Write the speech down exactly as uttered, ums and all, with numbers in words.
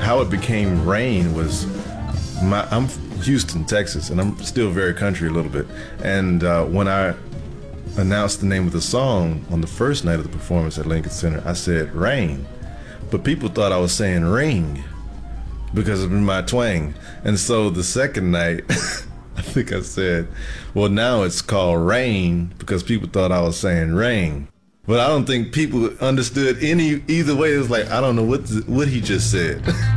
how it became Rain was, my, I'm Houston, Texas, and I'm still very country a little bit. And uh, when I announced the name of the song on the first night of the performance at Lincoln Center, I said Rain, but people thought I was saying ring because of my twang. And so the second night, I think I said, well, now it's called Rain because people thought I was saying ring. But I don't think people understood any either way. It was like, I don't know what what he just said.